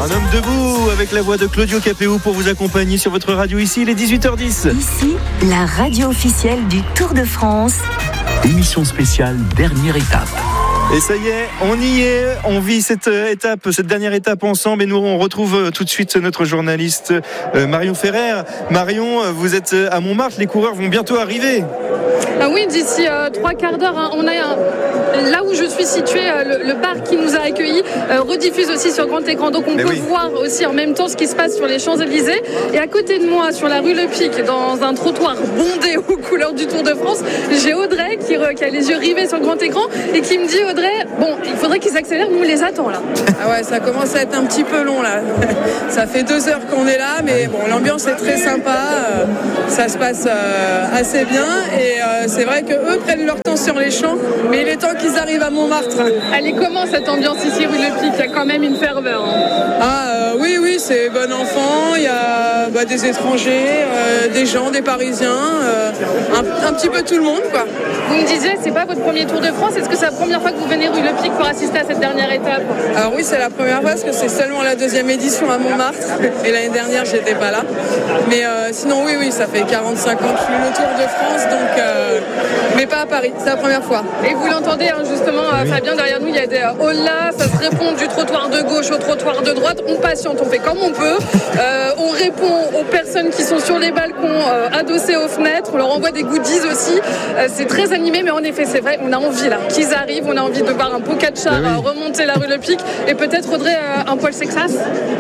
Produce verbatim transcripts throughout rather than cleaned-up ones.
Un homme debout avec la voix de Claudio Capéo pour vous accompagner sur votre radio ici, il est dix-huit heures dix. Ici, la radio officielle du Tour de France. Émission spéciale, dernière étape. Et ça y est, on y est, on vit cette étape, cette dernière étape ensemble et nous on retrouve tout de suite notre journaliste Marion Ferrer. Marion, vous êtes à Montmartre, les coureurs vont bientôt arriver. Ah oui, d'ici euh, trois quarts d'heure, hein, on a un, là où je suis située, euh, le, le bar qui nous a accueillis euh, rediffuse aussi sur grand écran, donc on Mais peut oui. voir aussi en même temps ce qui se passe sur les Champs-Élysées. Et à côté de moi, sur la rue Le Pic, dans un trottoir bondé aux couleurs du Tour de France, j'ai Audrey qui, qui a les yeux rivés sur le grand écran et qui me dit, Audrey, bon, il faudrait qu'ils accélèrent, nous on les attend là. Ah ouais, ça commence à être un petit peu long là. Ça fait deux heures qu'on est là, mais bon, l'ambiance est très sympa, euh, ça se passe euh, assez bien et euh, c'est vrai qu'eux prennent leur temps sur les champs, mais il est temps qu'ils arrivent à Montmartre. Elle est comment cette ambiance ici rue Le Pic? Il y a quand même une ferveur. Hein. Ah euh, oui, oui, c'est bon enfant, il y a bah, des étrangers, euh, des gens, des Parisiens, euh, un, un petit peu tout le monde quoi. Vous me disiez, c'est pas votre premier Tour de France, est-ce que c'est la première fois que vous venez rue Le Pic pour assister à cette dernière étape? Alors oui, c'est la première fois parce que c'est seulement la deuxième édition à Montmartre et l'année dernière j'étais pas là. Mais euh, sinon oui, oui, ça fait quarante-cinq ans que je suis le Tour de France, donc euh, mais pas à Paris, c'est la première fois. Et vous l'entendez hein, justement, oui. Fabien, derrière nous il y a des euh, oh là, ça se répond du trottoir de gauche au trottoir de droite, on patiente, on fait comme on peut, euh, on répond aux personnes qui sont sur les balcons euh, adossés aux fenêtres, on leur envoie des goodies aussi, euh, c'est très animé, mais en effet c'est vrai, on a envie là qu'ils arrivent, on a envie de voir un Pogačar oui. remonter la rue Le Pic et peut-être Audrey euh, un Paul Sexas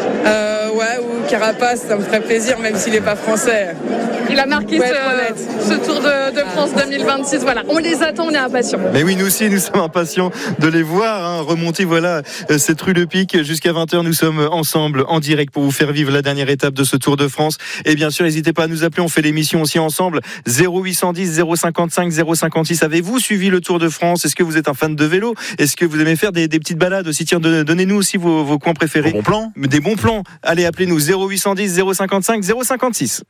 euh, ouais, ou Carapace, ça me ferait plaisir même s'il n'est pas français. Il a marqué ce, ce Tour de, de France deux mille vingt-six. Voilà, on les attend, on est impatients. Mais oui, nous aussi, nous sommes impatients de les voir hein, remonter. Voilà, cette rue Le Pic jusqu'à vingt heures. Nous sommes ensemble en direct pour vous faire vivre la dernière étape de ce Tour de France. Et bien sûr, n'hésitez pas à nous appeler. On fait l'émission aussi ensemble. zéro huit cent dix zéro cinquante-cinq zéro cinquante-six. Avez-vous suivi le Tour de France? Est-ce que vous êtes un fan de vélo? Est-ce que vous aimez faire des, des petites balades aussi? Tiens, donnez-nous aussi vos, vos coins préférés. Des bons plans. Des bons plans. Allez, appelez-nous zéro huit cent dix zéro cinquante-cinq zéro cinquante-six.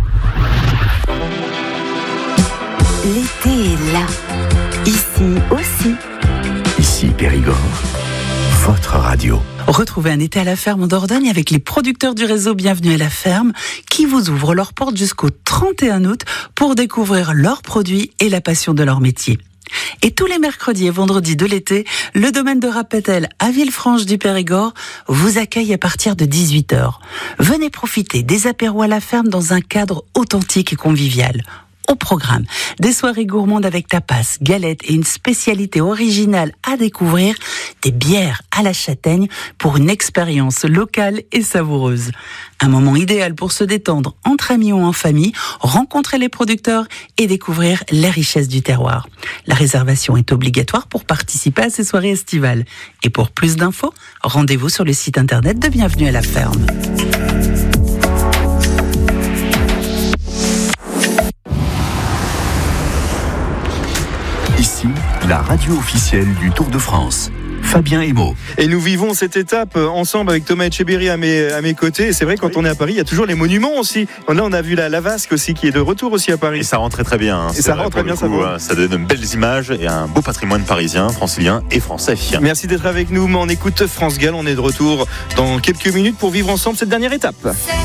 L'été est là, ici aussi. Ici Périgord, votre radio. Retrouvez un été à la ferme en Dordogne avec les producteurs du réseau Bienvenue à la ferme qui vous ouvrent leurs portes jusqu'au trente et un août pour découvrir leurs produits et la passion de leur métier. Et tous les mercredis et vendredis de l'été, le domaine de Rapetel à Villefranche du Périgord vous accueille à partir de dix-huit heures. Venez profiter des apéros à la ferme dans un cadre authentique et convivial. Au programme, des soirées gourmandes avec tapas, galettes et une spécialité originale à découvrir, des bières à la châtaigne pour une expérience locale et savoureuse. Un moment idéal pour se détendre entre amis ou en famille, rencontrer les producteurs et découvrir les richesses du terroir. La réservation est obligatoire pour participer à ces soirées estivales. Et pour plus d'infos, rendez-vous sur le site internet de Bienvenue à la ferme. Ici, la radio officielle du Tour de France. Fabien Emo. Et nous vivons cette étape ensemble avec Thomas Etcheberry à mes, à mes côtés. Et c'est vrai, quand oui. on est à Paris, il y a toujours les monuments aussi. Là, on a vu la, la Vasque aussi qui est de retour aussi à Paris. Et ça rend très très bien. Hein. Et ça rend très bien, coup, ça va. Ça donne de belles images et un beau patrimoine parisien, francilien et français. Merci d'être avec nous. On écoute France Gall. On est de retour dans quelques minutes pour vivre ensemble cette dernière étape.